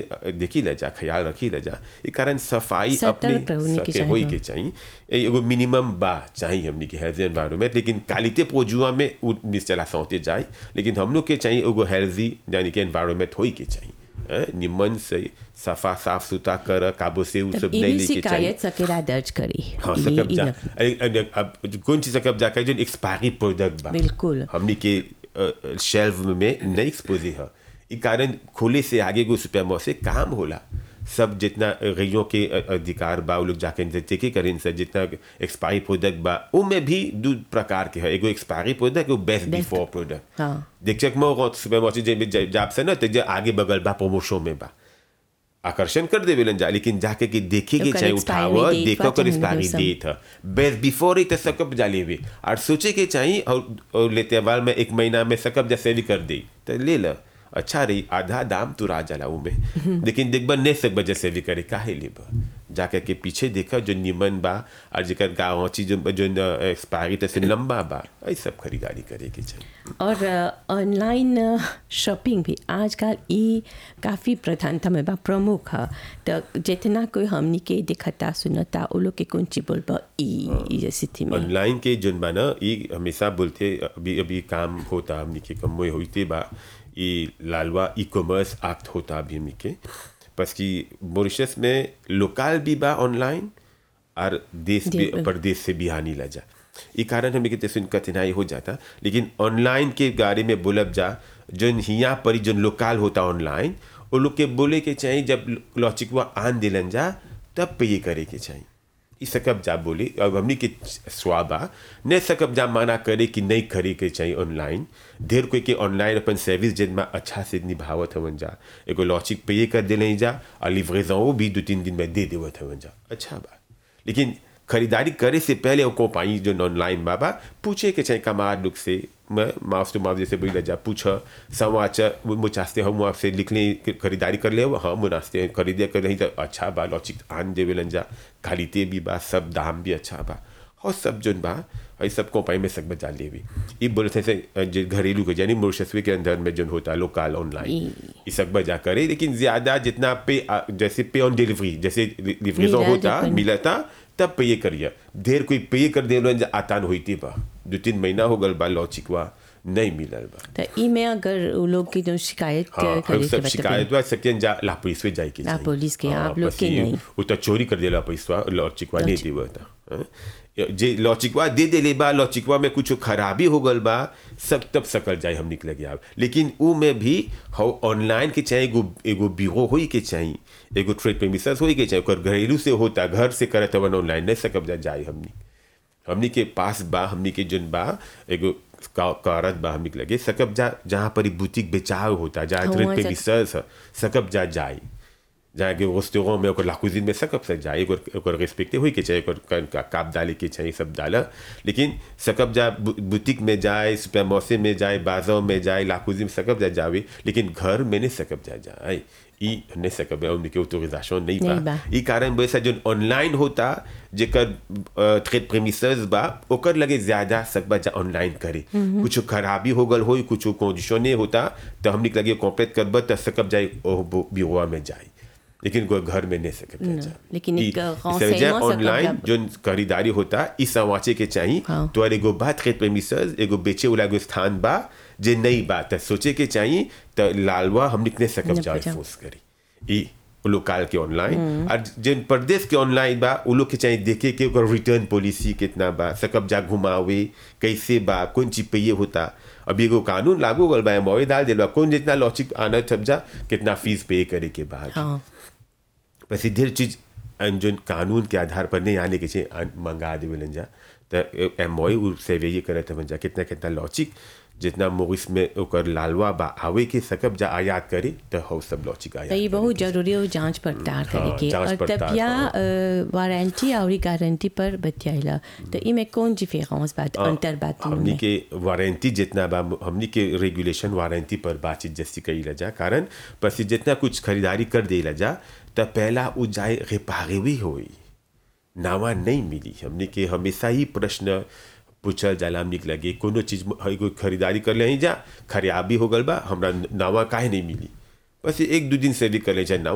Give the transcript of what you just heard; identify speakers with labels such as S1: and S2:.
S1: देखी ले जा, ख्याल रखी ले जा। ई कारण सफाई
S2: सतर्क होने की
S1: अपनी होई के चाहिए। एगो मिनिमम बा चाहिए हमनी के हेल्थ एनवायरनमेंट, लेकिन क्वालिटी प्रोजुआ में उ चला सौते जाए, लेकिन हम लोग के चाहिए एगो हेल्दी यानी कि एनवायरनमेंट होई के चाहिए। निमन से सफा साफ सुथरा कर काबू से उ सब नहीं लेके चाहिए।
S2: शिकायत सकेला दर्ज करी।
S1: हाँ सकब जा अब कौन चीज सकब जा जो एक्सपायरी प्रोडक्ट बा
S2: बिल्कुल
S1: हमनी के शेल्फ में नहीं एक्सपोज है। ई कारण खोले से आगे को सुपरमार्केट से काम होला। सब जितना रैयों के अधिकार बा लोग जाके चेक करें से जितना एक्सपायरी प्रोडक्ट बा उनमें भी दो प्रकार के है। एगो एक्सपायरी प्रोडक्ट, एगो बेस्ट बिफोर प्रोडक्ट।
S2: हाँ
S1: देख चेक में सुपरमार्केट जाप से ना तो आगे बगल बा प्रमोशन में बा आकर्षण कर दे बेलन जा, लेकिन जाके के देखे के चाहिए उठाव देखो कर एक्सपायरी डेट है बेस्ट बिफोर ही तो सकब जा लेवे और सोचे के चाहिए और लेते वाल में 1 महीना में सकब जैसे भी कर दे तो ले ला अच्छा रही। आधा दाम तो रा जाला में लेकिन देख ने सकब जैसे भी करे काहे लेब जाके के पीछे देखा जो निमन बा और जेकर गाँची जो एक्सपायरी तसे लंबा बा ये सब खरीदारी करे के चाहिए।
S2: और ऑनलाइन शॉपिंग भी आजकल ये काफ़ी प्रधानता में बा, प्रमुख है। तो जितना कोई हमनी के दिखता सुनता वो लोग के कौन चीज बोलबा ई स्थिति में
S1: ऑनलाइन के जोन बा ना ये हमेशा बोलते अभी अभी काम होता हमनी के कम होते बा। ये लालवा ई कॉमर्स एक्ट होता अभी हमनी के बस कि मॉरिशस में लोकल भी बा ऑनलाइन और देश भी प्रदेश से भी आने लगा। ये कारण हमें कितने सुन कठिनाई हो जाता, लेकिन ऑनलाइन के बारे में बोलब जा जो हिया पर जो लोकल होता ऑनलाइन वो लोग के बोले के चाहिए जब लॉचिकवा आन दिलन जा तब पे ये करे के चाहिए। इस सकब जा बोले अब हमनी के स्वाबा ने सकब जा माना करे कि नहीं करे के चाहिए ऑनलाइन। ढेर कोई के ऑनलाइन अपन सर्विस जिनमा अच्छा से निभावत हवन जा, एगो लॉचिक पे कर दे नहीं जा और लिवरेजन वो भी 2-3 दिन में दे देवत हवन जा, अच्छा बा। लेकिन खरीदारी करे से पहले वो कंपनी जो ऑनलाइन बाबा पूछे के चाहिए कमार लोग से माउस टू माउस जैसे बोला जा पूछा समाचार मुझाते हम आपसे लिख लें खरीदारी कर ले हाँ मुनास्ते खरीदे कर रही तो अच्छा बा लॉचिक आन देवे लन जा क्वालिटी भी बा सब दाम भी अच्छा बा और सब जोन बा ये सब कंपनी में सब बचा ले भी ये बोलते से घरेलू के यानी मॉरिशस के अंदर में जोन होता लोकल ऑनलाइन ये सब बजा करे। लेकिन ज़्यादा जितना पे जैसे पे ऑन डिलीवरी जैसे डिलीवरी होता मिलता तब पे करिए। ढेर कोई पे कर दे आतान होती बा 2-3 महीना हो गल बा लॉचिकवा नहीं मिलल बा
S2: तो ई में अगर वो लोग की जो शिकायत करे
S1: सब शिकायत बा सकें जा ला पुलिस पे जाए के
S2: ला पुलिस के आप लोग के नहीं
S1: वो तो चोरी कर देला पैसा लॉचिकवा नहीं देवता जे लॉचिकवा दे देले बा लॉचिकवा में कुछ खराबी हो गल बा सब तब सकल जाए हम निकल गया। लेकिन ऊ में भी हो ऑनलाइन के चाहिए एगो ब्यूरो होई के चाहिए, एगो ट्रेड प्रेमिसेस होई के चाहिए, ओकर घरेलू से होता घर से करत हवन ऑनलाइन नहीं सकब जाए हमनी के पास बा हमनी के जन बा एगो कारत बा हमनी के लगे सकब जा जहाँ पर बुटीक बेचाव होता जहाँ ट्रेड प्रेमिसेस सकब जाए जहाँ के रेस्टोरेंट में la cuisine में सकब से जाए ओकर रिस्पेक्टे हुई के चाहिए ओकर काप डाले के चाहिए सब डाला। लेकिन सकब जा बुटीक में जाए सुपरमार्केट में जाए बाजार में जाए la cuisine में सकब जावे लेकिन घर में नहीं सकब जाए ई नहीं सकब उनके ऑथोराइजेशन नहीं बा। ई कारण वैसा जो ऑनलाइन होता जेकर ट्रेड प्रेमिसेस बा ओकर लगे ज्यादा सकब जा ऑनलाइन करे कुछ खराबी हो गल हो कुछ कंडीशन नहीं होता तो हमने लगे कॉम्प्लेट करब तो सकब जाए ब्यूरो में जाए लेकिन कोई घर में नहीं सकता।
S2: लेकिन
S1: ऑनलाइन जो खरीदारी होता इस समाचे के चाहिए तो एगो बात ट्रेड प्रेमिसेस एगो बेचे वाला एगो स्थान बा जे नहीं बात है सोचे के चाहिए तो लालवा हम निकले सकब जाए फोर्स करी ई लोकल के ऑनलाइन और जिन प्रदेश के ऑनलाइन बा वो लोग के चाहिए देखे के ओकर रिटर्न पॉलिसी कितना बा सकब जा घुमावे कैसे बा कौन चीज पे ये होता। अभी एगो कानून लागू गल बा मोए डाल दिलवा कौन जितना लॉचिक आना सब जा कितना फीस पे करे के बाद बस इधर चीज जो कानून के आधार पर नहीं आने के चाहिए मंगा देवे जा तो मोए से ये करत जा कितना लॉचिक जितना मॉरिस में ओकर लालवा बा आवे के सकब जा आयात करे तो हो सब लॉचिक आयात
S2: ये बहुत जरूरी हो जांच पड़ताल करे के और तबिया वारंटी और गारंटी पर बतियाइला तो इमे कौन डिफरेंस बात अंतर बात
S1: हमनी के वारंटी जितना बा हमनी के रेगुलेशन वारंटी पर बातचीत जैसी कईला जा कारण बस जितना कुछ खरीदारी कर देला जा तो पहला उ जाए रिपारे भी होई नावा नहीं मिली। हमनी के हमेशा ही प्रश्न पूछल जाला हमनी के लगे कोनो चीज कोई खरीदारी कर ले जा खराबी हो गल बा हमरा नावा काहे नहीं मिली बस 1-2 दिन से भी कर ले जाए